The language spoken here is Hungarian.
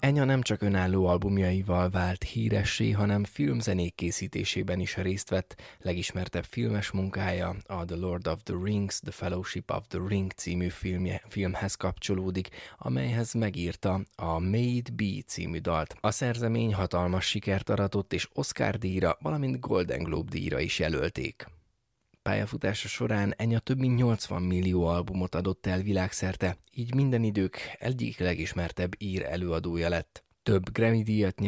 Enya nem csak önálló albumjaival vált híressé, hanem filmzenék készítésében is részt vett. Legismertebb filmes munkája a The Lord of the Rings, The Fellowship of the Ring című filmhez kapcsolódik, amelyhez megírta a Made Be című dalt. A szerzemény hatalmas sikert aratott, és Oscar-díjra, valamint Golden Globe-díjra is jelölték. Pályafutása során Enya több mint 80 millió albumot adott el világszerte, így minden idők egyik legismertebb ír előadója lett. Több Grammy-díjat